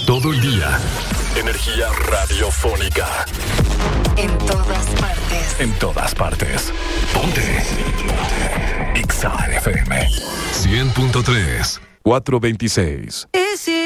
Todo el día. Energía radiofónica. En todas partes. En todas partes. Ponte. Exa FM 100.3 426.